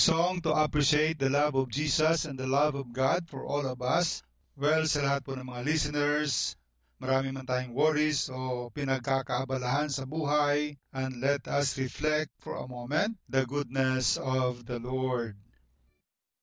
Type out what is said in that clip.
song to appreciate the love of Jesus and the love of God for all of us. Well, sa lahat po ng mga listeners, marami man tayong worries o pinagkakaabalahan sa buhay, and let us reflect for a moment the goodness of the Lord.